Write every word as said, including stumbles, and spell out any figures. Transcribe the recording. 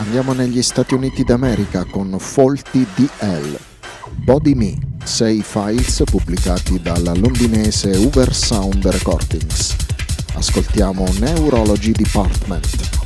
Andiamo negli Stati Uniti d'America con Faulty D L, Body Me, sei files pubblicati dalla londinese Hoover Sound Recordings. Ascoltiamo Neurology Department.